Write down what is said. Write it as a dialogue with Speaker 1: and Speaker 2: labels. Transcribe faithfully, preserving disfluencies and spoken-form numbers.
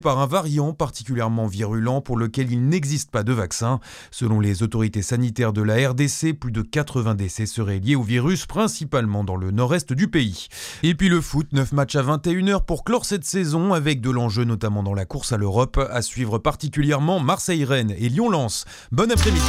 Speaker 1: par un variant particulièrement virulent pour lequel il n'existe pas de vaccin. Selon les autorités sanitaires de la R D C, plus de quatre-vingts décès seraient liés au virus, principalement dans le nord-est du pays. Et puis le foot, neuf matchs à vingt et une heures pour clore cette saison, avec de l'enjeu notamment dans la course à l'Europe. À suivre particulièrement Marseille-Rennes et Lyon-Lens. Bon après-midi.